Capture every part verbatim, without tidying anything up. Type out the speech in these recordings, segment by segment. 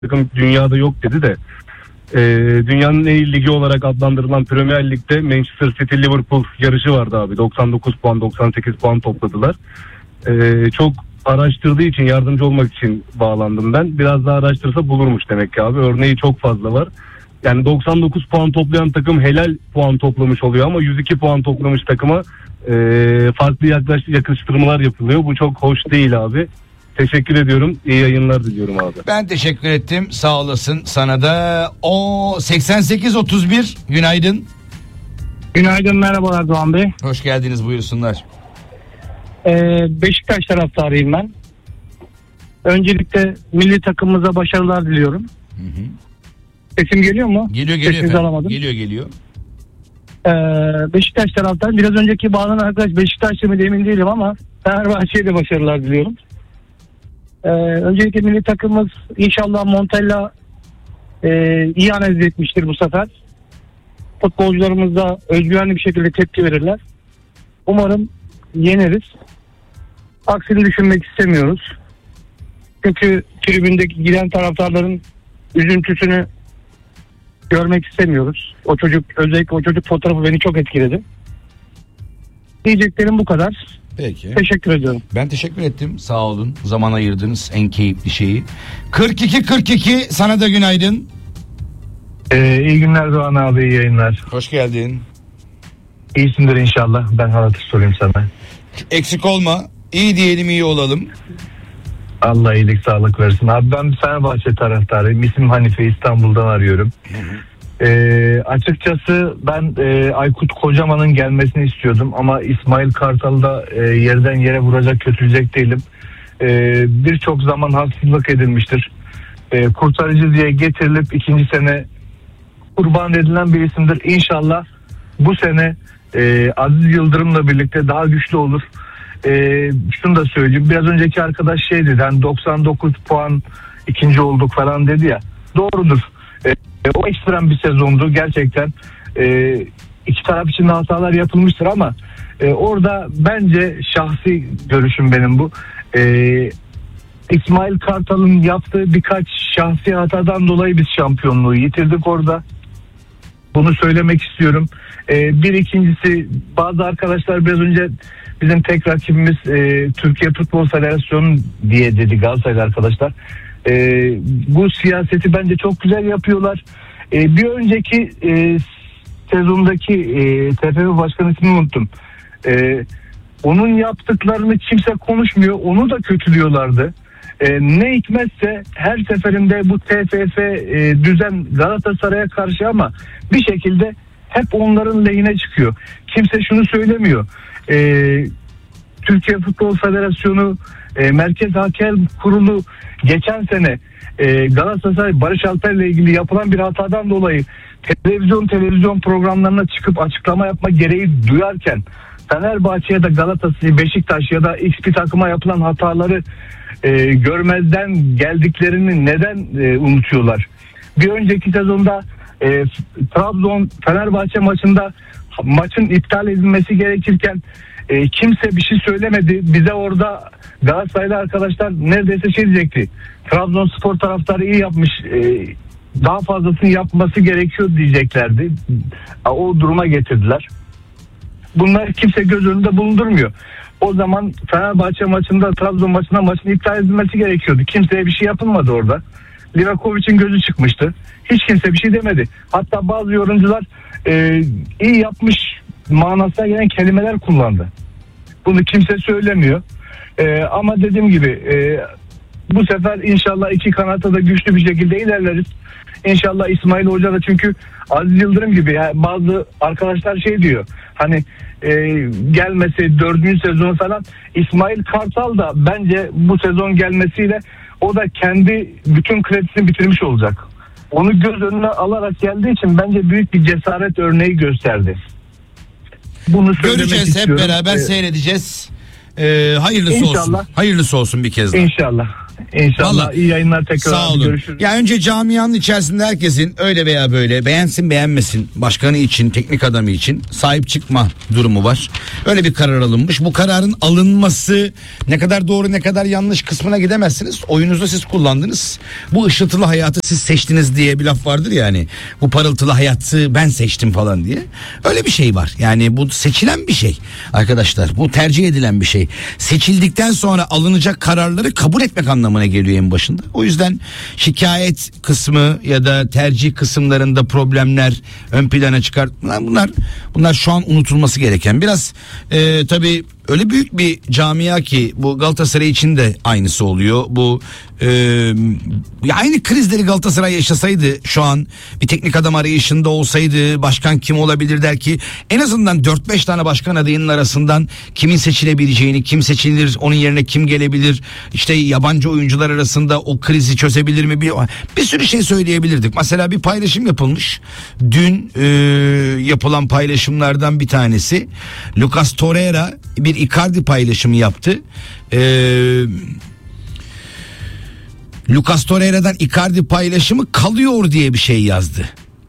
takım dünyada yok dedi de e, dünyanın en iyi ligi olarak adlandırılan Premier Lig'de Manchester City Liverpool yarışı vardı abi. doksan dokuz puan doksan sekiz puan topladılar. E, çok araştırdığı için, yardımcı olmak için bağlandım ben. Biraz daha araştırsa bulurmuş demek ki abi. Örneği çok fazla var. Yani doksan dokuz puan toplayan takım helal puan toplamış oluyor ama yüz iki puan toplamış takıma e, farklı yaklaş, yakıştırmalar yapılıyor. Bu çok hoş değil abi. Teşekkür ediyorum. İyi yayınlar diliyorum abi. Ben teşekkür ettim. Sağ olasın. Sana da o seksen sekiz otuz bir günaydın. Günaydın, merhabalar Doğan Bey. Hoş geldiniz, buyursunlar. Ee, Beşiktaş taraftarıyım ben. Öncelikle milli takımımıza başarılar diliyorum. Hı hı. Sesim geliyor mu? Geliyor geliyor Sesinizi efendim. alamadım. Geliyor geliyor. Ee, Beşiktaş taraftarı. Biraz önceki bağlanan arkadaş Beşiktaşlı mı emin değilim ama Fenerbahçe'ye de başarılar diliyorum. Ee, öncelikle milli takımımız inşallah Montella e, iyi analiz etmiştir bu sefer. Futbolcularımız da özgüvenli bir şekilde tepki verirler. Umarım yeneriz. Aksini düşünmek istemiyoruz. Çünkü tribündeki giden taraftarların üzüntüsünü görmek istemiyoruz. O çocuk, özellikle o çocuk fotoğrafı beni çok etkiledi. Diyeceklerim bu kadar. Peki. Teşekkür ediyorum. Ben teşekkür ettim. Sağ olun. Zaman ayırdınız en keyifli şeyi. kırk iki kırk iki sana da günaydın. Ee, iyi günler Doğan abi, iyi yayınlar. Hoş geldin. İyisindir inşallah. Ben halatı sorayım sana. Eksik olma. İyi diyelim, iyi olalım. Allah iyilik sağlık versin. Abi ben Fenerbahçe taraftarıyım. İsmim Hanife, İstanbul'dan arıyorum. Hı hı. Ee, açıkçası ben e, Aykut Kocaman'ın gelmesini istiyordum ama İsmail Kartal'da e, yerden yere vuracak, kötülecek değilim. E, Birçok zaman haksızlık edilmiştir. E, kurtarıcı diye getirilip ikinci sene kurban edilen bir isimdir. İnşallah bu sene e, Aziz Yıldırım'la birlikte daha güçlü olur. E, şunu da söyleyeyim. Biraz önceki arkadaş şey dedi. Hani doksan dokuz puan ikinci olduk falan dedi ya. Doğrudur. E, o ekstrem bir sezondu. Gerçekten e, iki taraf için de hatalar yapılmıştır ama e, orada bence şahsi görüşüm benim bu. E, İsmail Kartal'ın yaptığı birkaç şahsi hatadan dolayı biz şampiyonluğu yitirdik orada. Bunu söylemek istiyorum. Ee, bir ikincisi, bazı arkadaşlar biraz önce bizim tek rakibimiz e, Türkiye Futbol Federasyonu diye dedi Galatasaraylı arkadaşlar. E, bu siyaseti bence çok güzel yapıyorlar. E, bir önceki e, sezondaki e, T F F Başkanı ismini unuttum. E, onun yaptıklarını kimse konuşmuyor. Onu da kötülüyorlardı. E, ne hikmetse her seferinde bu T F F e, düzen Galatasaray'a karşı ama bir şekilde hep onların lehine çıkıyor. Kimse şunu söylemiyor. E, Türkiye Futbol Federasyonu e, Merkez Hakem Kurulu geçen sene e, Galatasaray Barış Alper'le ilgili yapılan bir hatadan dolayı televizyon televizyon programlarına çıkıp açıklama yapma gereği duyarken Fenerbahçe ya da Galatasaray, Beşiktaş ya da X bir takıma yapılan hataları e, görmezden geldiklerini neden e, unutuyorlar? Bir önceki sezonda e, Trabzon Fenerbahçe maçında maçın iptal edilmesi gerekirken e, kimse bir şey söylemedi. Bize orada Galatasaraylı arkadaşlar neredeyse şey diyecekti. Trabzonspor taraftarı iyi yapmış. E, daha fazlasını yapması gerekiyor diyeceklerdi. O duruma getirdiler. Bunlar kimse göz önünde bulundurmuyor. O zaman Fenerbahçe maçında Trabzon maçında maçın iptal edilmesi gerekiyordu. Kimseye bir şey yapılmadı orada. Livakovic'in gözü çıkmıştı. Hiç kimse bir şey demedi. Hatta bazı yorumcular e, iyi yapmış manasına gelen kelimeler kullandı. Bunu kimse söylemiyor. E, ama dediğim gibi e, bu sefer inşallah iki kanatta da güçlü bir şekilde ilerleriz. İnşallah İsmail Hoca da, çünkü Aziz Yıldırım gibi yani bazı arkadaşlar şey diyor. Hani e, gelmesi dördüncü sezonu falan, İsmail Kartal da bence bu sezon gelmesiyle o da kendi bütün kredisini bitirmiş olacak. Onu göz önüne alarak geldiği için bence büyük bir cesaret örneği gösterdi. Bunu göreceğiz, hep beraber ee, seyredeceğiz. Ee, hayırlısı İnşallah. olsun. Hayırlısı olsun bir kez daha. İnşallah. İnşallah Vallahi, iyi yayınlar tekrar. sağ olun. Görüşürüz. Ya önce camianın içerisinde herkesin öyle veya böyle beğensin beğenmesin başkanı için, teknik adamı için sahip çıkma durumu var. Öyle bir karar alınmış. Bu kararın alınması ne kadar doğru ne kadar yanlış kısmına gidemezsiniz. Oyunuzu siz kullandınız. Bu ışıltılı hayatı siz seçtiniz diye bir laf vardır yani. Bu parıltılı hayatı ben seçtim falan diye. Öyle bir şey var. Yani bu seçilen bir şey arkadaşlar. Bu tercih edilen bir şey. Seçildikten sonra alınacak kararları kabul etmek anlamına geliyor en başında. O yüzden şikayet kısmı ya da tercih kısımlarında problemler ön plana çıkar. Bunlar bunlar şu an unutulması gereken. Biraz e, tabii öyle büyük bir camia ki bu Galatasaray için de aynısı oluyor. Bu e, aynı krizleri Galatasaray yaşasaydı şu an bir teknik adam arayışında olsaydı başkan kim olabilir der ki en azından dört beş tane başkan adayının arasından kimin seçilebileceğini, kim seçilir, onun yerine kim gelebilir, işte yabancı oyuncular arasında o krizi çözebilir mi bir, bir sürü şey söyleyebilirdik. Mesela bir paylaşım yapılmış. Dün e, yapılan paylaşımlardan bir tanesi Lucas Torreira bir Icardi paylaşımı yaptı. Eee Lucas Torreira'dan Icardi paylaşımı kalıyor diye bir şey yazdı.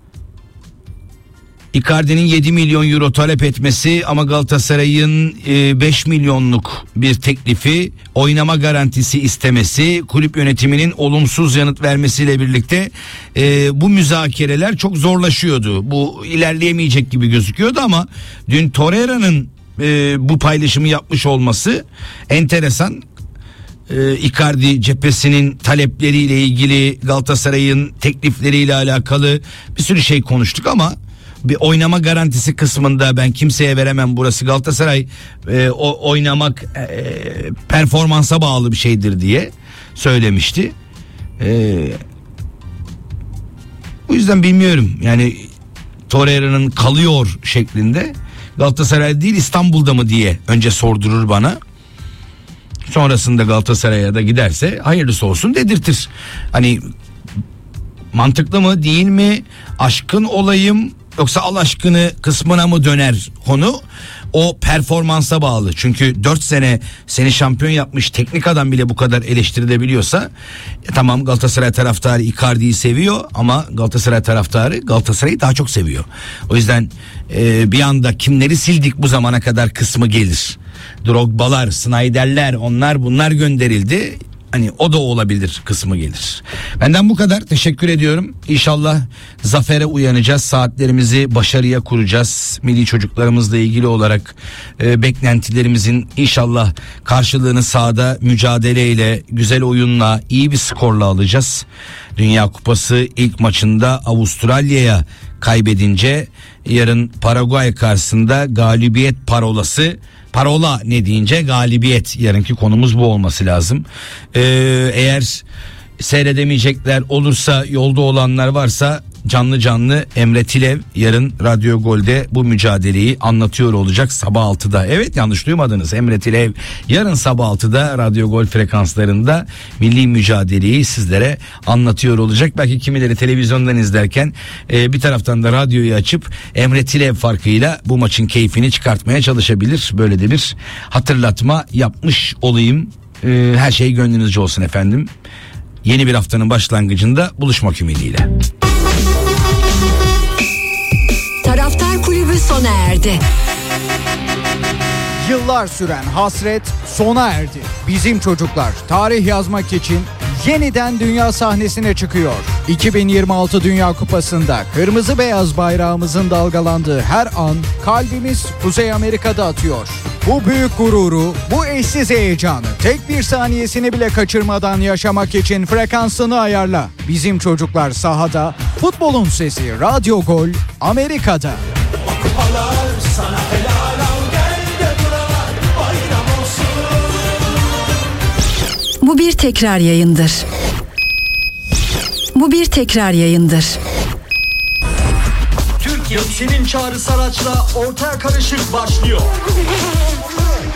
Icardi'nin yedi milyon euro talep etmesi ama Galatasaray'ın beş milyonluk bir teklifi, oynama garantisi istemesi, kulüp yönetiminin olumsuz yanıt vermesiyle birlikte e, bu müzakereler çok zorlaşıyordu. Bu ilerleyemeyecek gibi gözüküyordu ama dün Torreira'nın e, bu paylaşımı yapmış olması enteresan. Ee, Icardi cephesinin talepleriyle ilgili, Galatasaray'ın teklifleriyle alakalı bir sürü şey konuştuk ama bir oynama garantisi kısmında ben kimseye veremem, burası Galatasaray, e, o oynamak e, performansa bağlı bir şeydir diye söylemişti. E, bu yüzden bilmiyorum yani Torreira'nın kalıyor şeklinde Galatasaray değil İstanbul'da mı diye önce sordurur bana. Sonrasında Galatasaray'a da giderse hayırlısı olsun dedirtir. Hani mantıklı mı değil mi, aşkın olayım yoksa al aşkını kısmına mı döner konu, o performansa bağlı. Çünkü dört sene seni şampiyon yapmış teknik adam bile bu kadar eleştirilebiliyorsa e, tamam Galatasaray taraftarı Icardi'yi seviyor ama Galatasaray taraftarı Galatasaray'ı daha çok seviyor. O yüzden e, bir anda kimleri sildik bu zamana kadar kısmı gelir. Drogba'lar, Snyder'ler, onlar bunlar gönderildi. Hani o da olabilir kısmı gelir. Benden bu kadar. Teşekkür ediyorum. İnşallah zafere uyanacağız. Saatlerimizi başarıya kuracağız. Milli çocuklarımızla ilgili olarak e, beklentilerimizin inşallah karşılığını sahada mücadeleyle, güzel oyunla, iyi bir skorla alacağız. Dünya Kupası ilk maçında Avustralya'ya kaybedince yarın Paraguay karşısında galibiyet parolası, parola ne deyince galibiyet, yarınki konumuz bu olması lazım. Ee, eğer seyredemeyecekler olursa, yolda olanlar varsa canlı canlı Emre Tilev yarın Radyo Gol'de bu mücadeleyi anlatıyor olacak sabah altıda. Evet, yanlış duymadınız, Emre Tilev yarın sabah altıda Radyo Gol frekanslarında milli mücadeleyi sizlere anlatıyor olacak. Belki kimileri televizyondan izlerken e, bir taraftan da radyoyu açıp Emre Tilev farkıyla bu maçın keyfini çıkartmaya çalışabilir. Böyle de bir hatırlatma yapmış olayım. E, her şey gönlünüzce olsun efendim. Yeni bir haftanın başlangıcında buluşmak ümidiyle. Taraftar Kulübü sona erdi. Yıllar süren hasret sona erdi. Bizim çocuklar tarih yazmak için yeniden dünya sahnesine çıkıyor. iki bin yirmi altı Dünya Kupası'nda kırmızı beyaz bayrağımızın dalgalandığı her an kalbimiz Kuzey Amerika'da atıyor. Bu büyük gururu, bu eşsiz heyecanı tek bir saniyesini bile kaçırmadan yaşamak için frekansını ayarla. Bizim çocuklar sahada, futbolun sesi Radyo Gol Amerika'da. Sana helal al, gel de buralar bayram olsun. Bu bir tekrar yayındır. Bu bir tekrar yayındır. Türkiye senin çağrısı araçla ortaya karışık başlıyor.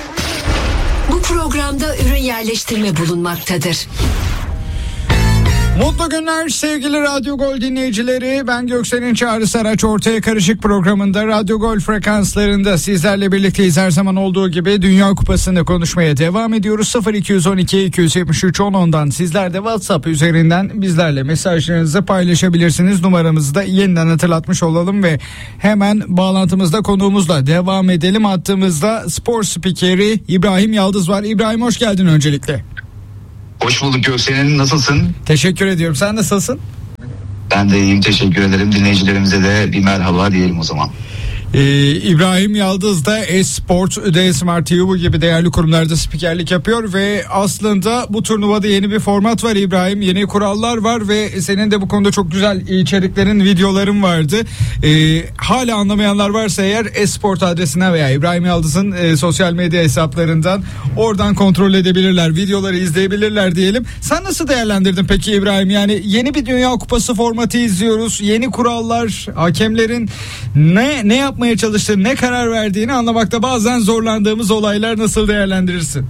Bu programda ürün yerleştirme bulunmaktadır. Mutlu günler sevgili Radyo Gol dinleyicileri. Ben Göksel'in Çağrı Saraç Ortaya Karışık programında Radyo Gol frekanslarında sizlerle birlikteyiz. Her zaman olduğu gibi Dünya Kupası'nı konuşmaya devam ediyoruz. sıfır iki on iki iki yetmiş üç on ondan sizler de WhatsApp üzerinden bizlerle mesajlarınızı paylaşabilirsiniz. Numaramızı da yeniden hatırlatmış olalım ve hemen bağlantımızda konuğumuzla devam edelim. Hattımızda spor spikeri İbrahim Yaldız var. İbrahim, hoş geldin öncelikle. Hoş bulduk Göksel'in, nasılsın? Teşekkür ediyorum. Sen nasılsın? Ben de iyiyim, teşekkür ederim. Dinleyicilerimize de bir merhaba diyelim o zaman. Ee, İbrahim Yaldız da Esport, D-Smart T V gibi değerli kurumlarda spikerlik yapıyor ve aslında bu turnuvada yeni bir format var İbrahim, yeni kurallar var ve senin de bu konuda çok güzel içeriklerin, videoların vardı. Ee, hala anlamayanlar varsa eğer Esport adresine veya İbrahim Yaldız'ın e, sosyal medya hesaplarından oradan kontrol edebilirler, videoları izleyebilirler diyelim. Sen nasıl değerlendirdin peki İbrahim? Yani yeni bir Dünya Kupası formatı izliyoruz, yeni kurallar, hakemlerin ne ne yapmaya çalıştığını, ne karar verdiğini anlamakta bazen zorlandığımız olaylar, nasıl değerlendirirsin?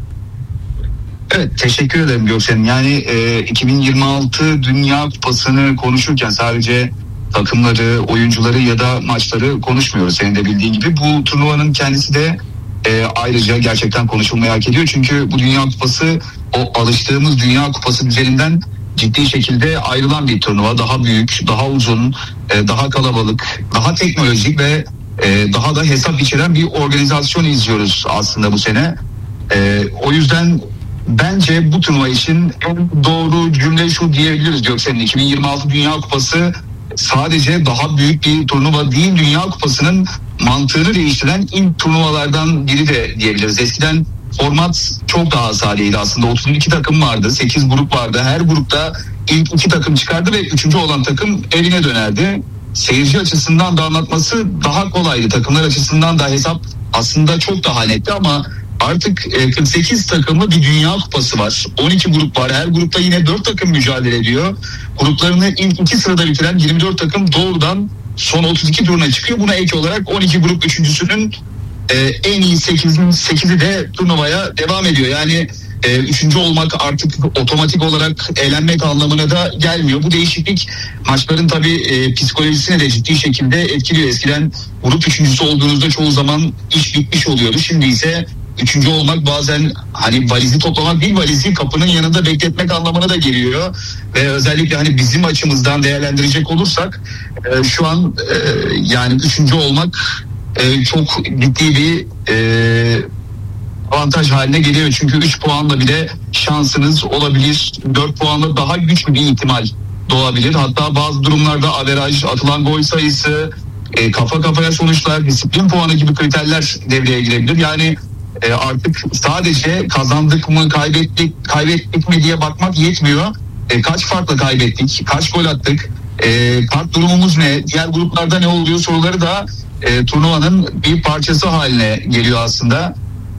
Evet, teşekkür ederim Göksel'in. Yani e, iki bin yirmi altı Dünya Kupası'nı konuşurken sadece takımları, oyuncuları ya da maçları konuşmuyoruz. Senin de bildiğin gibi bu turnuvanın kendisi de e, ayrıca gerçekten konuşulmayı hak ediyor. Çünkü bu Dünya Kupası o alıştığımız Dünya Kupası düzeninden ciddi şekilde ayrılan bir turnuva. Daha büyük, daha uzun, e, daha kalabalık, daha teknolojik ve e, daha da hesap içeren bir organizasyon izliyoruz aslında bu sene. E, o yüzden bence bu turnuva için en doğru cümle şu diyebiliriz Göksel'in. iki bin yirmi altı Dünya Kupası sadece daha büyük bir turnuva değil, Dünya Kupası'nın mantığını değiştiren ilk turnuvalardan biri de diyebiliriz. Eskiden format çok daha sadeydi aslında. otuz iki takım vardı, sekiz grup vardı. Her grupta ilk iki takım çıkardı ve üçüncü olan takım evine dönerdi. Seyirci açısından da anlatması daha kolaydı. Takımlar açısından da hesap aslında çok daha netti ama artık kırk sekiz takımlı bir Dünya Kupası var. on iki grup var. Her grupta yine dört takım mücadele ediyor. Gruplarını ilk iki sırada bitiren yirmi dört takım doğrudan son otuz iki turuna çıkıyor. Buna ek olarak on iki grup üçüncüsünün e, en iyi sekizi de turnuvaya devam ediyor. Yani e, üçüncü olmak artık otomatik olarak eğlenmek anlamına da gelmiyor. Bu değişiklik maçların tabii e, psikolojisine de ciddi şekilde etkiliyor. Eskiden grup üçüncüsü olduğunuzda çoğu zaman iş bitmiş oluyordu. Şimdi ise üçüncü olmak bazen hani valizi toplamak değil, valizi kapının yanında bekletmek anlamına da geliyor. Ve özellikle hani bizim açımızdan değerlendirecek olursak e, şu an e, yani üçüncü olmak e, çok ciddi bir e, avantaj haline geliyor. Çünkü üç puanla bile şansınız olabilir. dört puanla daha güçlü bir ihtimal doğabilir. Hatta bazı durumlarda averaj, atılan gol sayısı, e, kafa kafaya sonuçlar, disiplin puanı gibi kriterler devreye girebilir. Yani e, artık sadece kazandık mı, kaybettik, kaybettik mi diye bakmak yetmiyor. E, kaç farkla kaybettik, kaç gol attık, e, kart durumumuz ne, diğer gruplarda ne oluyor soruları da e, turnuvanın bir parçası haline geliyor aslında.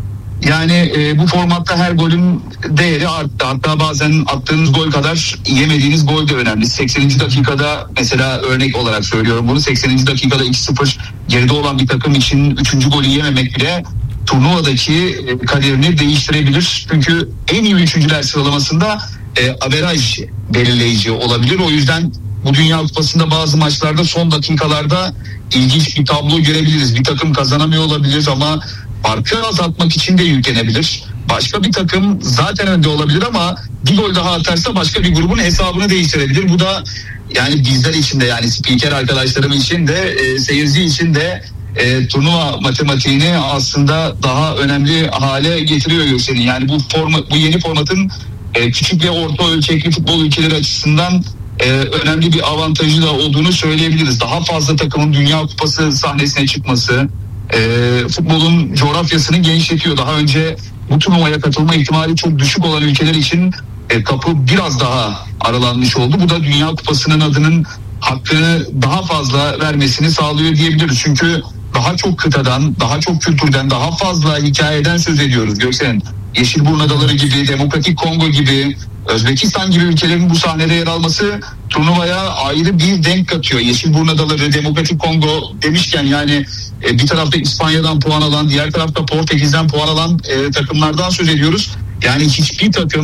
Yani e, bu formatta her golün değeri arttı. Hatta bazen attığınız gol kadar yemediğiniz gol de önemli. sekseninci dakikada mesela örnek olarak söylüyorum bunu. sekseninci dakikada iki sıfır geride olan bir takım için üçüncü golü yememek bile turnuvadaki kaderini değiştirebilir. Çünkü en iyi üçüncüler sıralamasında e, averaj belirleyici olabilir. O yüzden bu Dünya Kupası'nda bazı maçlarda son dakikalarda ilginç bir tablo görebiliriz. Bir takım kazanamıyor olabilir ama farkı azaltmak için de yüklenebilir. Başka bir takım zaten önde olabilir ama bir gol daha atarsa başka bir grubun hesabını değiştirebilir. Bu da yani bizler için de, yani spiker arkadaşlarım için de e, seyirci için de e, turnuva matematiğini aslında daha önemli hale getiriyor Göksel'in. Yani bu forma, bu yeni formatın e, küçük ve orta ölçekli futbol ülkeleri açısından e, önemli bir avantajı da olduğunu söyleyebiliriz. Daha fazla takımın Dünya Kupası sahnesine çıkması e, futbolun coğrafyasını genişletiyor. Daha önce bu turnuvaya katılma ihtimali çok düşük olan ülkeler için e, kapı biraz daha aralanmış oldu. Bu da Dünya Kupası'nın adının hakkını daha fazla vermesini sağlıyor diyebiliriz. Çünkü daha çok kıtadan, daha çok kültürden, daha fazla hikayeden söz ediyoruz Göksel'in. Yeşilburnu Adaları gibi, Demokratik Kongo gibi, Özbekistan gibi ülkelerin bu sahnede yer alması turnuvaya ayrı bir denk katıyor. Yeşilburnu Adaları, Demokratik Kongo demişken yani e, bir tarafta İspanya'dan puan alan, diğer tarafta Portekiz'den puan alan e, takımlardan söz ediyoruz. Yani hiçbir takım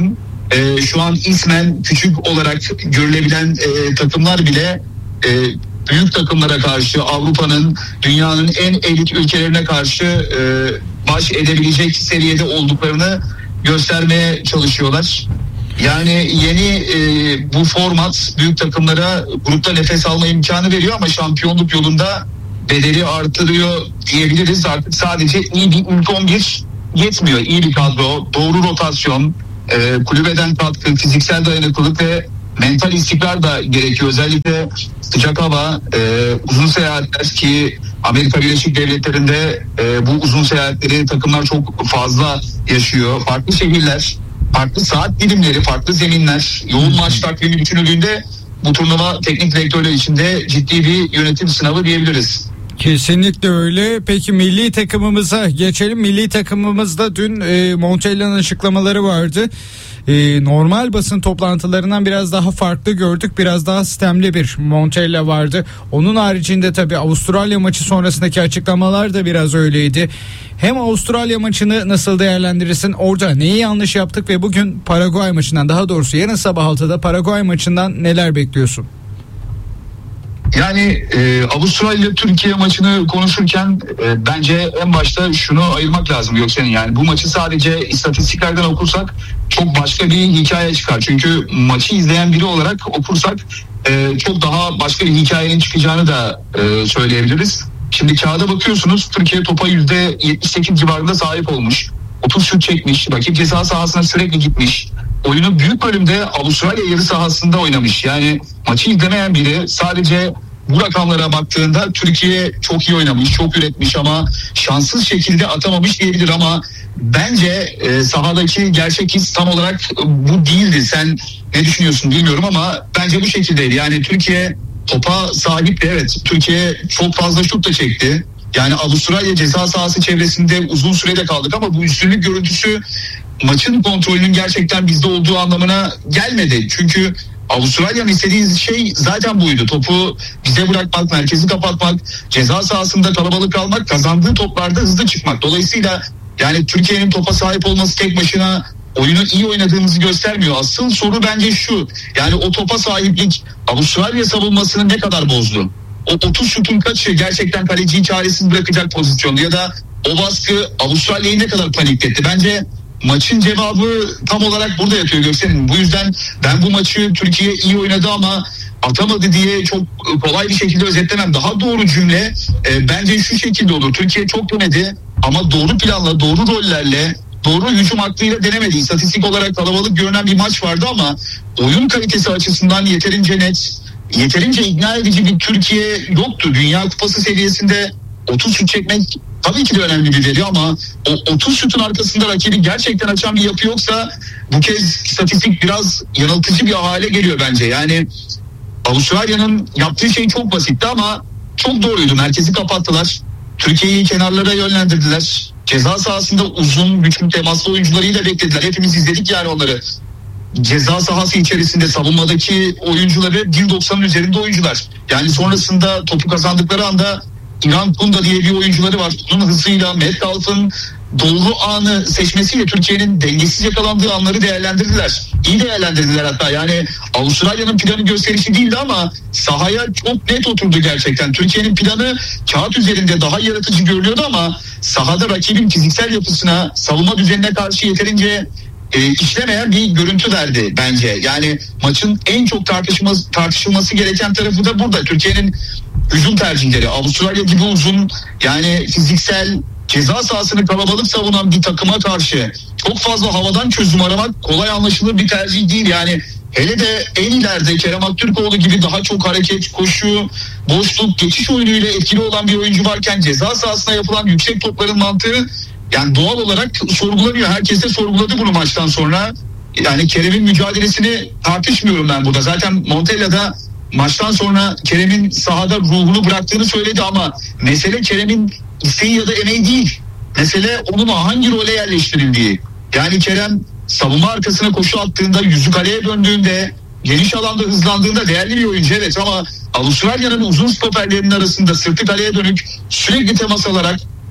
e, şu an ismen küçük olarak görülebilen e, takımlar bile e, büyük takımlara karşı, Avrupa'nın, dünyanın en elit ülkelerine karşı e, baş edebilecek seviyede olduklarını göstermeye çalışıyorlar. Yani yeni e, bu format büyük takımlara grupta nefes alma imkanı veriyor ama şampiyonluk yolunda bedeli artırıyor diyebiliriz. Artık sadece iyi bir ilk on bir yetmiyor. İyi bir kadro, doğru rotasyon, e, kulübeden katkı, fiziksel dayanıklılık ve mental istikrar da gerekiyor. Özellikle sıcak hava, e, uzun seyahatler ki Amerika Birleşik Devletleri'nde e, bu uzun seyahatleri takımlar çok fazla yaşıyor. Farklı şehirler, farklı saat dilimleri, farklı zeminler, yoğun maç takvimi düşünüldüğünde bu turnuva teknik direktörler için de ciddi bir yönetim sınavı diyebiliriz. Kesinlikle öyle. Peki milli takımımıza geçelim. Milli takımımızda dün e, Montella'nın açıklamaları vardı. E, normal basın toplantılarından biraz daha farklı gördük. Biraz daha sistemli bir Montella vardı. Onun haricinde tabii Avustralya maçı sonrasındaki açıklamalar da biraz öyleydi. Hem Avustralya maçını nasıl değerlendirirsin? Orada neyi yanlış yaptık ve bugün Paraguay maçından, daha doğrusu yarın sabah altıda Paraguay maçından neler bekliyorsun? Yani e, Avustralya Türkiye maçını konuşurken e, bence en başta şunu ayırmak lazım Göksel'in. Yani bu maçı sadece istatistiklerden okursak çok başka bir hikaye çıkar. Çünkü maçı izleyen biri olarak okursak e, çok daha başka bir hikayenin çıkacağını da e, söyleyebiliriz. Şimdi kağıda bakıyorsunuz, Türkiye topa yüzde yetmiş sekiz civarında sahip olmuş. otuz şut çekmiş, rakip ceza sahasına sürekli gitmiş. Oyunu büyük bölümde Avustralya yarı sahasında oynamış. Yani maçı izlemeyen biri sadece bu rakamlara baktığında Türkiye çok iyi oynamış, çok üretmiş ama şanssız şekilde atamamış diyebilir ama bence e, sahadaki gerçek his tam olarak bu değildi. Sen ne düşünüyorsun bilmiyorum ama bence bu şekildeydi. Yani Türkiye topa sahipti, evet. Türkiye çok fazla şut da çekti. Yani Avustralya ceza sahası çevresinde uzun sürede kaldık ama bu üstünlük görüntüsü maçın kontrolünün gerçekten bizde olduğu anlamına gelmedi. Çünkü Avustralya'nın istediği şey zaten buydu. Topu bize bırakmak, merkezi kapatmak, ceza sahasında kalabalık kalmak, kazandığı toplarda hızlı çıkmak. Dolayısıyla yani Türkiye'nin topa sahip olması tek başına oyunu iyi oynadığımızı göstermiyor. Asıl soru bence şu. Yani o topa sahiplik Avustralya savunmasını ne kadar bozdu? O otuz şutun kaçı gerçekten kaleciyi çaresiz bırakacak pozisyonda ya da o baskı Avustralya'yı ne kadar panikletti? Bence maçın cevabı tam olarak burada yatıyor Göksel'in. Bu yüzden ben bu maçı Türkiye iyi oynadı ama atamadı diye çok kolay bir şekilde özetlemem. Daha doğru cümle e, bence şu şekilde olur. Türkiye çok denedi ama doğru planla, doğru rollerle, doğru hücum aklıyla denemedi. İstatistik olarak kalabalık görünen bir maç vardı ama oyun kalitesi açısından yeterince net, yeterince ikna edici bir Türkiye yoktu. Dünya Kupası seviyesinde otuz şut çekmek tabii ki de önemli bir veri ama o otuz şutun arkasında rakibi gerçekten açan bir yapı yoksa bu kez istatistik biraz yanıltıcı bir hale geliyor bence. Yani Avustralya'nın yaptığı şey çok basitti ama çok doğruydu. Merkezi kapattılar. Türkiye'yi kenarlara yönlendirdiler. Ceza sahasında uzun, güçlü temaslı oyuncularıyla beklediler. Hepimiz izledik yani onları. Ceza sahası içerisinde savunmadaki oyuncuları bir doksanın üzerinde oyuncular. Yani sonrasında topu kazandıkları anda İran Kunda diye bir oyuncuları var. Bunun hızıyla Metcalf'ın doğru anı seçmesiyle Türkiye'nin dengesiz yakalandığı anları değerlendirdiler. İyi değerlendirdiler hatta. Yani Avustralya'nın planı gösterişi değildi ama sahaya çok net oturdu gerçekten. Türkiye'nin planı kağıt üzerinde daha yaratıcı görünüyordu ama sahada rakibin fiziksel yapısına, savunma düzenine karşı yeterince e, işlemeyen bir görüntü verdi bence. Yani maçın en çok tartışılması, tartışılması gereken tarafı da burada. Türkiye'nin hücum tercihleri. Avustralya gibi uzun, yani fiziksel, ceza sahasını kalabalık savunan bir takıma karşı çok fazla havadan çözüm aramak kolay anlaşılır bir tercih değil. Yani hele de en ileride Kerem Aktürkoğlu gibi daha çok hareket, koşu, boşluk, geçiş oyunuyla etkili olan bir oyuncu varken ceza sahasına yapılan yüksek topların mantığı yani doğal olarak sorgulanıyor. Herkes de sorguladı bunu maçtan sonra. Yani Kerem'in mücadelesini tartışmıyorum ben burada. Zaten Montella'da maçtan sonra Kerem'in sahada ruhunu bıraktığını söyledi ama mesele Kerem'in isteği ya da emeği değil. Mesele onun hangi role yerleştirildiği. Yani Kerem savunma arkasına koşu attığında, yüzü kaleye döndüğünde, geniş alanda hızlandığında değerli bir oyuncu evet ama Avustralya'nın uzun stoperlerinin arasında sırtı kaleye dönük sürekli temas alarak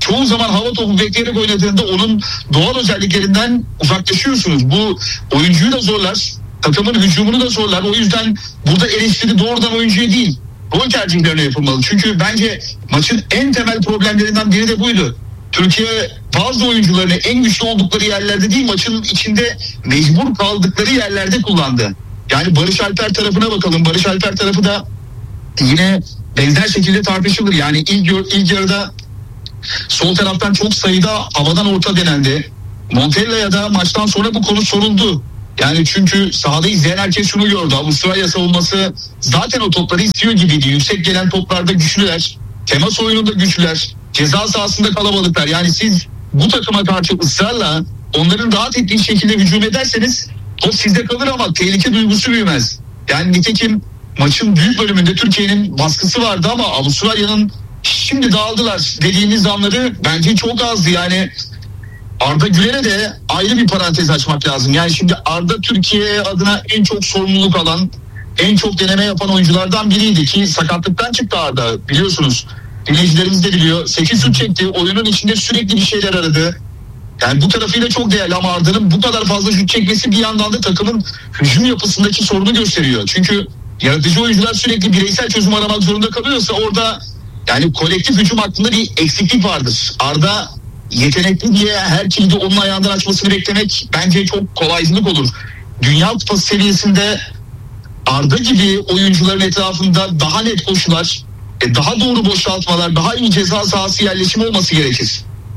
çoğu zaman hava topu bekleyerek oynadığında onun doğal özelliklerinden uzaklaşıyorsunuz. Bu oyuncuyu da zorlar, takımın hücumunu da zorlar. O yüzden burada eleştiri doğrudan oyuncuya değil, gol tercihlerine yapılmalı. Çünkü bence maçın en temel problemlerinden biri de buydu. Türkiye bazı oyuncularını en güçlü oldukları yerlerde değil, maçın içinde mecbur kaldıkları yerlerde kullandı. Yani Barış Alper tarafına bakalım. Barış Alper tarafı da yine benzer şekilde tartışılır. Yani ilk, ilk yarıda sol taraftan çok sayıda havadan orta denendi. Montella'ya da maçtan sonra bu konu soruldu. Yani çünkü sahada izleyen herkes şunu gördü. Avustralya savunması zaten o topları istiyor gibiydi. Yüksek gelen toplarda güçlüler. Temas oyununda güçlüler. Ceza sahasında kalabalıklar. Yani siz bu takıma karşı ısrarla onların rahat ettiği şekilde hücum ederseniz top sizde kalır ama tehlike duygusu büyümez. Yani nitekim maçın büyük bölümünde Türkiye'nin baskısı vardı ama Avustralya'nın şimdi dağıldılar dediğimiz anları bence çok azdı. Yani Arda Güler'e de ayrı bir parantez açmak lazım. Yani şimdi Arda Türkiye adına en çok sorumluluk alan, en çok deneme yapan oyunculardan biriydi ki sakatlıktan çıktı Arda, biliyorsunuz. Dinleyicilerimiz de biliyor. sekiz şut çekti. Oyunun içinde sürekli bir şeyler aradı. Yani bu tarafıyla çok değerli ama Arda'nın bu kadar fazla şut çekmesi bir yandan da takımın hücum yapısındaki sorunu gösteriyor. Çünkü yaratıcı oyuncular sürekli bireysel çözüm aramak zorunda kalıyorsa orada yani kolektif hücum hakkında bir eksiklik vardır. Arda yetenekli diye her kilidi onun ayağından açmasını beklemek bence çok kolaycılık olur. Dünya Kupası seviyesinde Arda gibi oyuncuların etrafında daha net koşular, daha doğru boşaltmalar, daha iyi ceza sahası yerleşimi olması gerekir.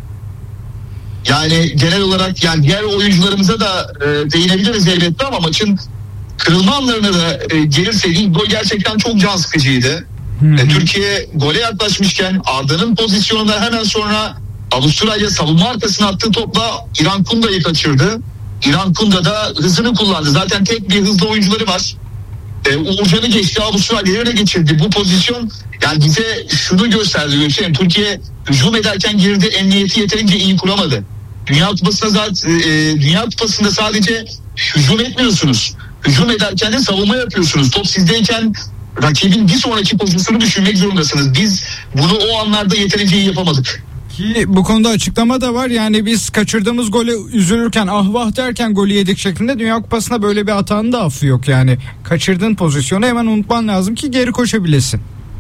Yani genel olarak yani diğer oyuncularımıza da e, değinebiliriz elbette ama maçın kırılma anlarına da e, gelirse gol gerçekten çok can sıkıcıydı. E, Türkiye gole yaklaşmışken Arda'nın pozisyonunda hemen sonra Avustralya savunma arkasına attığı topla İran Kunda'yı kaçırdı. İran Kunda da hızını kullandı. Zaten tek bir hızlı oyuncuları var. E, Uğurcan'ı geçti, Avustralya'yı öne geçirdi. Bu pozisyon yani bize şunu gösterdi. Göstereyim. Türkiye hücum ederken girdi, emniyeti yeterince iyi kuramadı. Dünya Kupası'nda zaten e, Dünya Kupası'nda sadece hücum etmiyorsunuz. Hücum ederken de savunma yapıyorsunuz. Top sizdeyken rakibin bir sonraki pozisyonu düşünmek zorundasınız. Biz bunu o anlarda yeterince iyi yapamadık. Ki bu konuda açıklama da var. Yani biz kaçırdığımız gole üzülürken ah vah derken golü yedik şeklinde. Dünya Kupası'nda böyle bir hatanın da affı yok yani. Kaçırdığın pozisyonu hemen unutman lazım ki geri koşabilesin.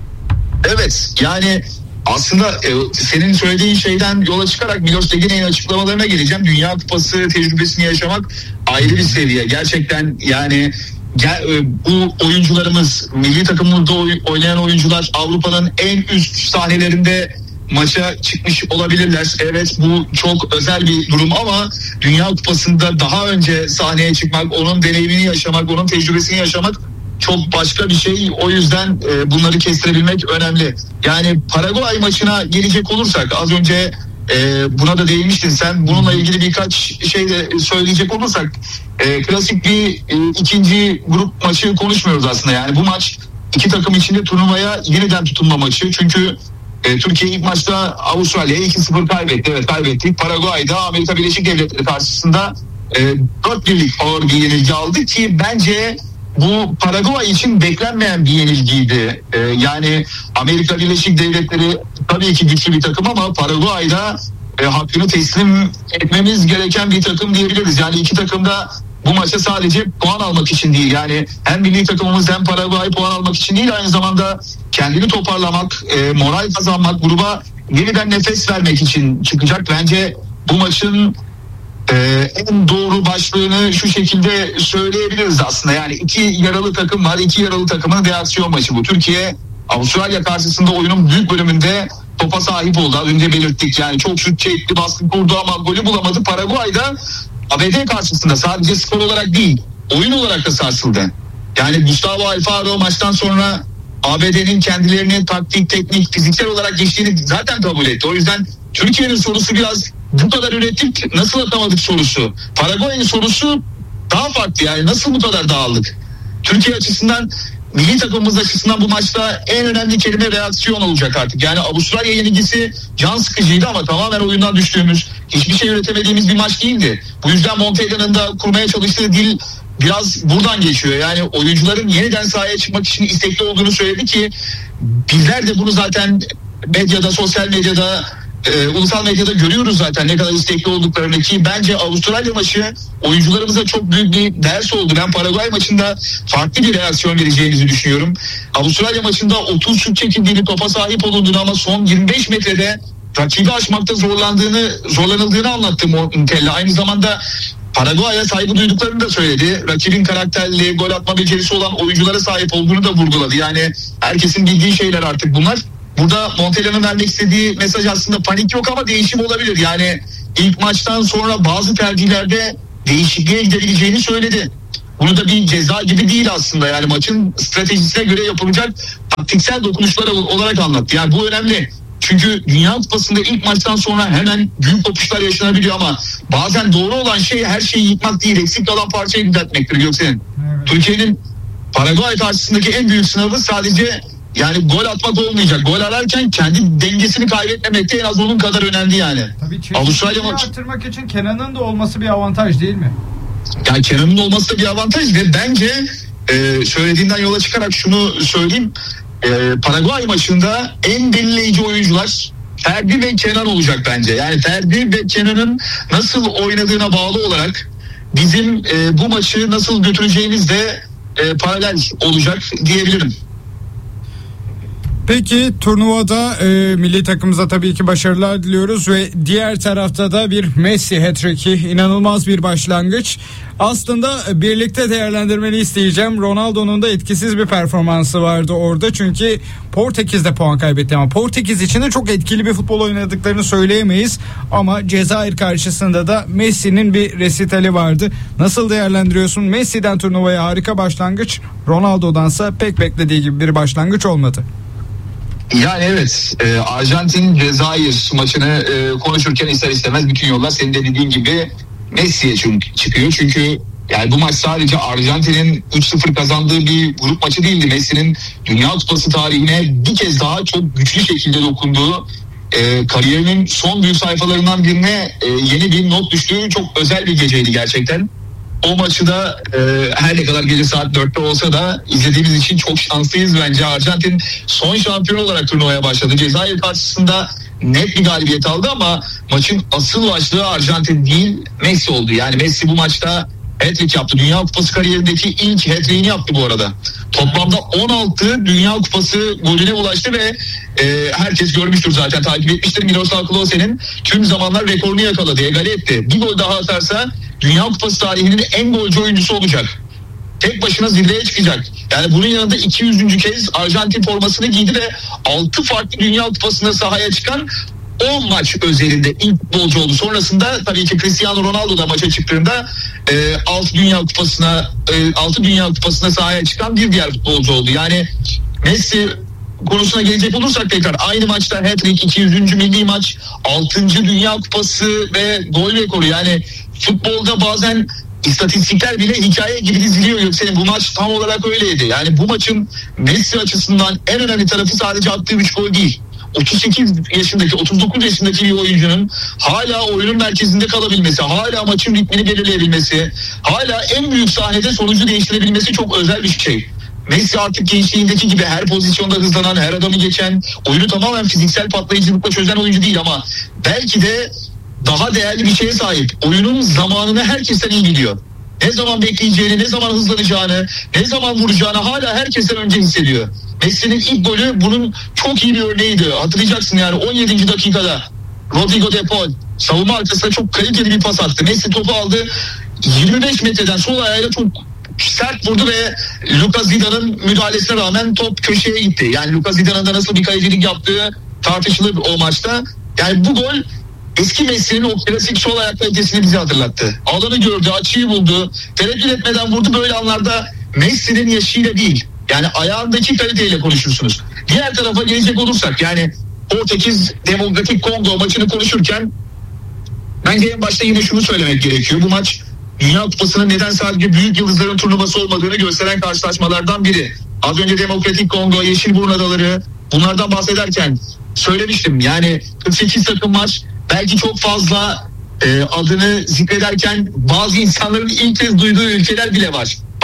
Evet yani aslında e, senin söylediğin şeyden yola çıkarak Miloš Tegin'in açıklamalarına geleceğim. Dünya Kupası tecrübesini yaşamak ayrı bir seviye. Gerçekten yani gel, e, bu oyuncularımız, milli takımımızda oy, oynayan oyuncular Avrupa'nın en üst sahnelerinde maça çıkmış olabilirler. Evet bu çok özel bir durum ama Dünya Kupası'nda daha önce sahneye çıkmak, onun deneyimini yaşamak, onun tecrübesini yaşamak çok başka bir şey. O yüzden e, bunları kestirebilmek önemli. Yani Paraguay maçına gelecek olursak az önce e, buna da değinmiştin sen. Bununla ilgili birkaç şey de söyleyecek olursak e, klasik bir e, ikinci grup maçı konuşmuyoruz aslında. Yani bu maç iki takım içinde turnuvaya yeniden tutunma maçı. Çünkü e, Türkiye ilk maçta Avustralya'ya iki sıfır kaybetti. Evet kaybettik. Paraguay'da Amerika Birleşik Devletleri karşısında e, dört birlik ağır bir yenilgi aldı ki bence bu Paraguay için beklenmeyen bir yenilgiydi. Ee, yani Amerika Birleşik Devletleri tabii ki güçlü bir takım ama Paraguay'da e, hakkını teslim etmemiz gereken bir takım diyebiliriz. Yani iki takım da bu maça sadece puan almak için değil. Yani hem milli takımımız hem Paraguay puan almak için değil, aynı zamanda kendini toparlamak, e, moral kazanmak, gruba yeniden nefes vermek için çıkacak. Bence bu maçın Ee, en doğru başlığını şu şekilde söyleyebiliriz aslında. Yani iki yaralı takım var. İki yaralı takımın reaksiyon maçı bu. Türkiye Avustralya karşısında oyunun büyük bölümünde topa sahip oldu. Az önce belirttik. Yani çok şut çekti, baskı kurdu ama golü bulamadı. Paraguay'da A B D karşısında sadece skor olarak değil, oyun olarak da sarsıldı. Yani Gustavo Alfaro maçtan sonra A B D'nin kendilerini taktik, teknik, fiziksel olarak geçtiğini zaten kabul etti. O yüzden Türkiye'nin sorusu biraz bu kadar ürettik, nasıl atamadık sorusu. Paraguay'ın sorusu daha farklı, yani nasıl bu kadar dağıldık. Türkiye açısından, milli takımımız açısından bu maçta en önemli kelime reaksiyon olacak artık. Yani Avustralya yenilgisi can sıkıcıydı ama tamamen oyundan düştüğümüz, hiçbir şey üretemediğimiz bir maç değildi. Bu yüzden Montella'nın da kurmaya çalıştığı dil biraz buradan geçiyor. Yani oyuncuların yeniden sahaya çıkmak için istekli olduğunu söyledi ki bizler de bunu zaten medyada, sosyal medyada e, ulusal medyada görüyoruz zaten ne kadar istekli olduklarını, ki bence Avustralya maçı oyuncularımıza çok büyük bir ders oldu. Ben Paraguay maçında farklı bir reaksiyon vereceğimizi düşünüyorum. Avustralya maçında otuz şut çekildiğini, topa sahip olunduğunu ama son yirmi beş metrede rakibi aşmakta zorlandığını, zorlanıldığını anlattı Montella. Aynı zamanda Paraguay'a saygı duyduklarını da söyledi. Rakibin karakterli, gol atma becerisi olan oyunculara sahip olduğunu da vurguladı. Yani herkesin bildiği şeyler artık bunlar. Burada Montella'nın vermek istediği mesaj aslında panik yok ama değişim olabilir. Yani ilk maçtan sonra bazı tercihlerde değişikliğe gidebileceğini söyledi. Bunu da bir ceza gibi değil aslında. Yani maçın stratejisine göre yapılacak taktiksel dokunuşlar olarak anlattı. Yani bu önemli. Çünkü Dünya Kupası'nda ilk maçtan sonra hemen büyük kopuşlar yaşanabiliyor ama bazen doğru olan şey her şeyi yıkmak değil, eksik kalan parçayı düzeltmektir Göksel'in. Evet. Türkiye'nin Paraguay karşısındaki en büyük sınavı sadece yani gol atmak olmayacak. Gol ararken kendi dengesini kaybetmemek de en az onun kadar önemli yani. Tabii çeşitliliği arttırmak için Kenan'ın da olması bir avantaj değil mi? Yani Kenan'ın olması da bir avantaj ve bence e, söylediğinden yola çıkarak şunu söyleyeyim. E, Paraguay maçında en belirleyici oyuncular Ferdi ve Kenan olacak bence. Yani Ferdi ve Kenan'ın nasıl oynadığına bağlı olarak bizim e, bu maçı nasıl götüreceğimiz de e, paralel olacak diyebilirim. Peki turnuvada e, milli takımımıza tabii ki başarılar diliyoruz ve diğer tarafta da bir Messi hat-trick'i, inanılmaz bir başlangıç. Aslında birlikte değerlendirmeni isteyeceğim. Ronaldo'nun da etkisiz bir performansı vardı orada çünkü Portekiz'de puan kaybetti ama Portekiz için de çok etkili bir futbol oynadıklarını söyleyemeyiz ama Cezayir karşısında da Messi'nin bir resitali vardı. Nasıl değerlendiriyorsun? Messi'den turnuvaya harika başlangıç, Ronaldo'dansa pek beklediği gibi bir başlangıç olmadı. Yani evet, e, Arjantin Cezayir maçını e, konuşurken ister istemez bütün yollar senin de dediğin gibi Messi'ye çünkü çıkıyor. Çünkü yani bu maç sadece Arjantin'in üç sıfır kazandığı bir grup maçı değildi. Messi'nin Dünya Kupası tarihine bir kez daha çok güçlü şekilde dokunduğu, e, kariyerinin son büyük sayfalarından birine e, yeni bir not düştüğü çok özel bir geceydi gerçekten. O maçı da e, her ne kadar gece saat dörtte olsa da izlediğimiz için çok şanslıyız bence. Arjantin son şampiyon olarak turnuvaya başladı. Cezayir karşısında net bir galibiyet aldı ama maçın asıl başlığı Arjantin değil Messi oldu. Yani Messi bu maçta hat-trick yaptı. Dünya Kupası kariyerindeki ilk hat-trick'ini yaptı bu arada. Toplamda on altı Dünya Kupası golüne ulaştı ve e, herkes görmüştür zaten, takip etmiştir. Miroslav Klose'nin tüm zamanlar rekorunu yakaladı, egale etti. Bir gol daha atarsa Dünya Kupası tarihinin en golcü oyuncusu olacak. Tek başına zirveye çıkacak. Yani bunun yanında iki yüzüncü kez Arjantin formasını giydi ve altı farklı Dünya Kupası'nda sahaya çıkan on maç özelinde ilk futbolcu oldu. Sonrasında tabii ki Cristiano Ronaldo da maça çıktığında e, altı Dünya Kupası'na e, altı Dünya Kupası'na sahaya çıkan bir diğer futbolcu oldu. Yani Messi konusuna gelecek olursak tekrar aynı maçta hat-trick, iki yüzüncü milli maç, altıncı Dünya Kupası ve gol rekoru. Yani futbolda bazen İstatistikler bile hikaye gibi diziliyor Göksel'in. Bu maç tam olarak öyleydi. Yani bu maçın Messi açısından en önemli tarafı sadece attığı üç gol değil. otuz sekiz yaşındaki, otuz dokuz yaşındaki bir oyuncunun hala oyunun merkezinde kalabilmesi, hala maçın ritmini belirleyebilmesi, hala en büyük sahnede sonucu değiştirebilmesi çok özel bir şey. Messi artık gençliğindeki gibi her pozisyonda hızlanan, her adamı geçen, oyunu tamamen fiziksel patlayıcılıkla çözen oyuncu değil ama belki de daha değerli bir şeye sahip. Oyunun zamanını herkesten iyi biliyor. Ne zaman bekleyeceğini, ne zaman hızlanacağını, ne zaman vuracağını hala herkesten önce hissediyor. Messi'nin ilk golü bunun çok iyi bir örneğiydi. Hatırlayacaksın yani on yedinci dakikada Rodrigo de Paul savunma arkasına çok kaliteli bir pas attı. Messi topu aldı. yirmi beş metreden sol ayağıyla çok sert vurdu ve Lucas Zidane'ın müdahalesine rağmen top köşeye gitti. Yani Lucas Zidane'ın da nasıl bir kalecilik yaptığı tartışılır o maçta. Yani bu gol eski Messi'nin o klasik sol ayak kalitesini bize hatırlattı. Alanı gördü, açıyı buldu, tereddüt etmeden vurdu. Böyle anlarda Messi'nin yaşıyla değil, yani ayağındaki kaliteyle konuşursunuz. Diğer tarafa gelecek olursak, yani Portekiz Demokratik Kongo maçını konuşurken bence en başta yine şunu söylemek gerekiyor. Bu maç Dünya Kupası'nın neden sadece büyük yıldızların turnuvası olmadığını gösteren karşılaşmalardan biri. Az önce Demokratik Kongo, Yeşilburun Adaları, bunlardan bahsederken söylemiştim. Yani kırk sekiz takım maç, belki çok fazla e, adını zikrederken bazı insanların ilk kez duyduğu ülkeler bile var.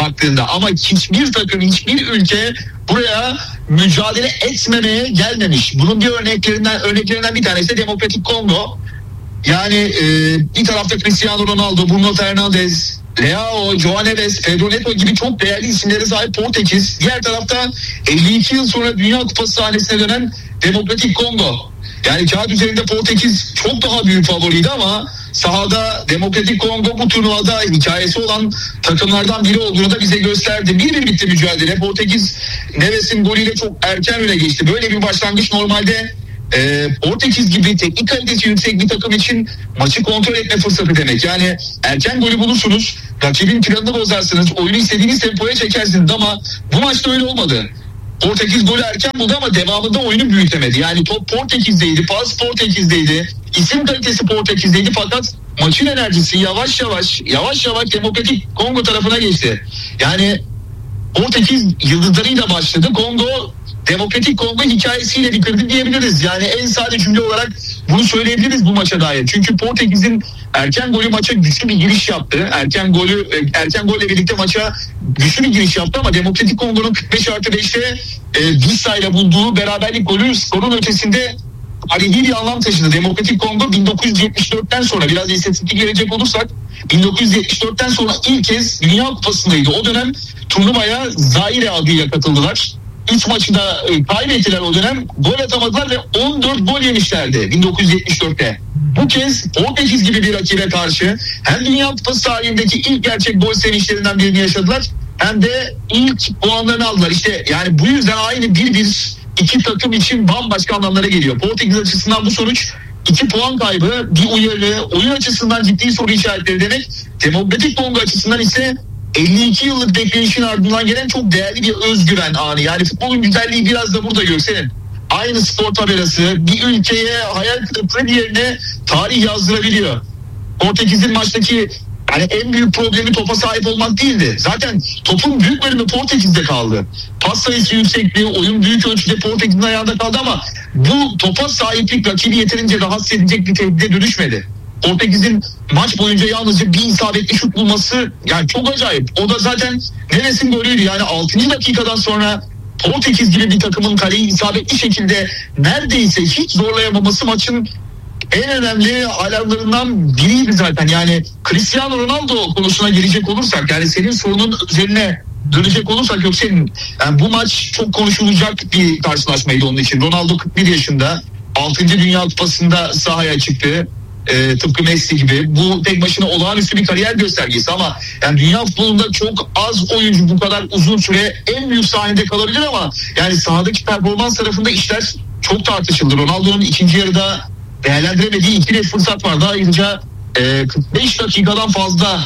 baktığında. Ama hiçbir takım, hiçbir ülke buraya mücadele etmemeye gelmemiş. Bunun bir örneklerinden örneklerinden bir tanesi de Demokratik Kongo. Yani e, bir tarafta Cristiano Ronaldo, Bruno Fernandes, Leao, João Neves, Pedro Neto gibi çok değerli isimlere sahip Portekiz. Diğer tarafta elli iki yıl sonra Dünya Kupası sahnesine dönen Demokratik Kongo. Yani kağıt üzerinde Portekiz çok daha büyük favoriydi ama sahada Demokratik Kongo bu turnuvada hikayesi olan takımlardan biri olduğunu da bize gösterdi. Bir bir bitti mücadele. Portekiz Neves'in golüyle çok erken öne geçti. Böyle bir başlangıç normalde e, Portekiz gibi teknik kalitesi yüksek bir takım için maçı kontrol etme fırsatı demek. Yani erken golü bulursunuz, rakibin planını bozarsınız, oyunu istediğiniz tempoya çekersiniz ama bu maçta öyle olmadı. Portekiz golü erken buldu ama devamında oyunu büyütemedi. Yani top Portekiz'deydi, pas Portekiz'deydi, isim kalitesi Portekiz'deydi fakat maçın enerjisi yavaş yavaş yavaş yavaş Demokratik Kongo tarafına geçti. Yani Portekiz yıldızlarıyla başladı. Kongo Demokratik Kongo hikayesiyle bitirdi diyebiliriz. Yani en sade cümle olarak bunu söyleyebiliriz bu maça dair. Çünkü Portekiz'in erken golü maça güçlü bir giriş yaptı. Erken golü erken golle birlikte maça güçlü bir giriş yaptı ama Demokratik Kongo'nun kırk beş artı beşte e, Vissa ile bulduğu beraberlik golü skorun ötesinde tarihi bir anlam taşıdı. Demokratik Kongo bin dokuz yüz yetmiş dörtten sonra biraz istatistik gelecek olursak bin dokuz yüz yetmiş dörtten sonra ilk kez Dünya Kupası'ndaydı. O dönem turnuvaya Zaire adıyla katıldılar. üç maçı da e, kaybettiler o dönem. Gol atamadılar ve on dört gol yemişlerdi bin dokuz yüz yetmiş dörtte. Bu kez Portekiz gibi bir rakibe karşı hem Dünya Kupası tarihindeki ilk gerçek gol sevinçlerinden birini yaşadılar hem de ilk puanlarını aldılar. İşte yani bu yüzden aynı bir bir iki takım için bambaşka anlamlara geliyor. Portekiz açısından bu sonuç iki puan kaybı, bir uyarı, oyun açısından ciddi soru işaretleri demek. Demokratik Kongo açısından ise elli iki yıllık bekleyişin ardından gelen çok değerli bir özgüven anı. Yani futbolun güzelliği biraz da burada Göksel'in. Aynı spor tabelası bir ülkeye hayal kırıklığı diğerine tarih yazdırabiliyor. Portekiz'in maçtaki yani en büyük problemi topa sahip olmak değildi. Zaten topun büyük bölümü Portekiz'de kaldı. Pas sayısı yüksekliği, oyun büyük ölçüde Portekiz'in ayağında kaldı ama bu topa sahiplik rakibi yeterince rahatsız edecek bir tehdide dönüşmedi. Portekiz'in maç boyunca yalnızca bir isabetli şut bulması yani çok acayip. O da zaten Neves'in golüydü. Yani altıncı dakikadan sonra Portekiz gibi bir takımın kaleyi isabetli şekilde neredeyse hiç zorlayamaması maçın en önemli alarmlarından biriydi zaten. Yani Cristiano Ronaldo konusuna gelecek olursak yani senin sorunun üzerine dönecek olursak yok senin yani bu maç çok konuşulacak bir karşılaşmaydı onun için. Ronaldo kırk bir yaşında altıncı Dünya Kupası'nda sahaya çıktı. E, tıpkı Messi gibi. Bu tek başına olağanüstü bir kariyer göstergesi ama yani dünya futbolunda çok az oyuncu bu kadar uzun süre en büyük sahnede kalabilir ama yani sahadaki performans tarafında işler çok tartışıldı. Ronaldo'nun ikinci yarıda değerlendiremediği iki net fırsat vardı. Ayrıca e, kırk beş dakikadan fazla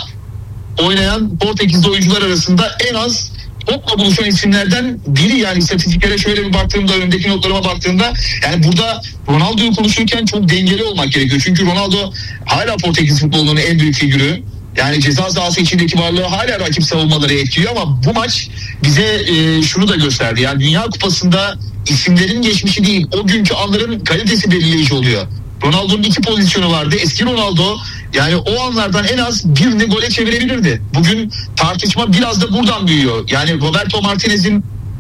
oynayan Portekizli oyuncular arasında en az topla buluşan isimlerden biri. Yani istatistiklere şöyle bir baktığımda, önümdeki notlarıma baktığımda yani burada Ronaldo'yu konuşurken çok dengeli olmak gerekiyor. Çünkü Ronaldo hala Portekiz futbolunun en büyük figürü. Yani ceza sahası içindeki varlığı hala rakip savunmaları etkiliyor ama bu maç bize e, şunu da gösterdi. Yani Dünya Kupası'nda isimlerin geçmişi değil, o günkü anların kalitesi belirleyici oluyor. Ronaldo'nun iki pozisyonu vardı. Eski Ronaldo yani o anlardan en az birini gole çevirebilirdi. Bugün tartışma biraz da buradan büyüyor. Yani Roberto Martinez'in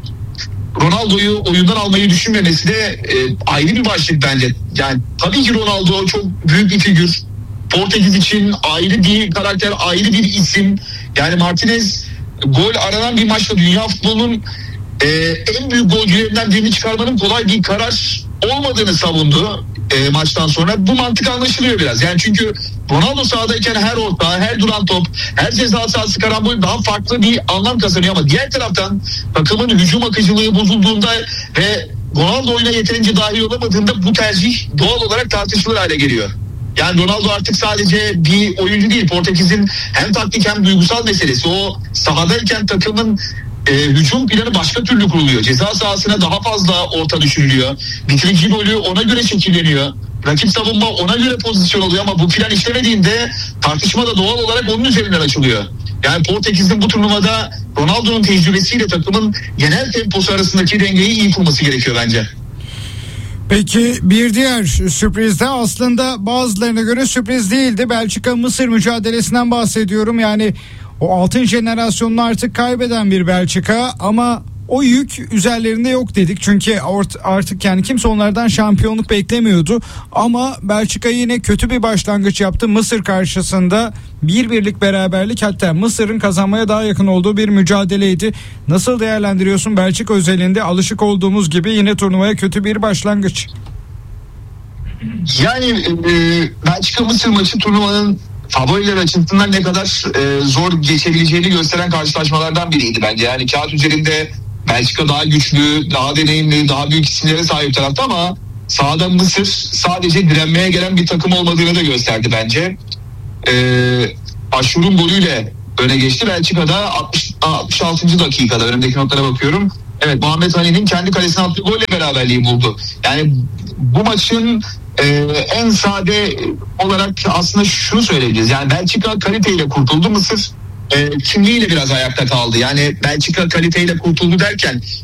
Ronaldo'yu oyundan almayı düşünmemesi de e, ayrı bir başlık bence. Yani tabii ki Ronaldo çok büyük bir figür. Portekiz için ayrı bir karakter, ayrı bir isim. Yani Martinez gol aranan bir maçta dünya futbolunun e, en büyük golcülerinden birini çıkarmanın kolay bir karar olmadığını savundu e, maçtan sonra. Bu mantık anlaşılıyor biraz. Yani çünkü Ronaldo sahadayken her orta, her duran top, her ceza sahası karambol daha farklı bir anlam kazanıyor ama diğer taraftan takımın hücum akıcılığı bozulduğunda ve Ronaldo oyuna yeterince dahil olamadığında bu tercih doğal olarak tartışılır hale geliyor. Yani Ronaldo artık sadece bir oyuncu değil. Portekiz'in hem taktik hem duygusal meselesi. O sahadayken takımın e, hücum planı başka türlü kuruluyor. Ceza sahasına daha fazla orta düşürülüyor. Bitirici rolü ona göre şekilleniyor. Rakip savunma ona göre pozisyon oluyor ama bu plan işlemediğinde tartışma da doğal olarak onun üzerinden açılıyor. Yani Portekiz'in bu turnuvada Ronaldo'nun tecrübesiyle takımın genel temposu arasındaki dengeyi iyi kurması gerekiyor bence. Peki bir diğer sürpriz de aslında bazılarına göre sürpriz değildi. Belçika-Mısır mücadelesinden bahsediyorum. Yani O altın jenerasyonunu artık kaybeden bir Belçika ama o yük üzerlerinde yok dedik. Çünkü artık yani kimse onlardan şampiyonluk beklemiyordu. Ama Belçika yine kötü bir başlangıç yaptı. Mısır karşısında bir birlik beraberlik, hatta Mısır'ın kazanmaya daha yakın olduğu bir mücadeleydi. Nasıl değerlendiriyorsun Belçika özelinde? Alışık olduğumuz gibi yine turnuvaya kötü bir başlangıç. Yani e, Belçika Mısır maçı turnuvanın favoriler açısından ne kadar e, zor geçebileceğini gösteren karşılaşmalardan biriydi bence. Yani kağıt üzerinde Belçika daha güçlü, daha deneyimli, daha büyük isimlere sahip tarafta ama sahada Mısır sadece direnmeye gelen bir takım olmadığını da gösterdi bence. Ee, Aşur'un golüyle öne geçti. Belçika'da altmış, altmış altıncı dakikada, önümdeki notlara bakıyorum. Evet, Muhammed Hani'nin kendi kalesine attığı golle beraberliği buldu. Yani bu maçın e, en sade olarak aslında şunu söyleyebiliriz. Yani Belçika kaliteyle kurtuldu, Mısır e, kimliğiyle biraz ayakta kaldı. Yani Belçika kaliteyle kurtuldu derken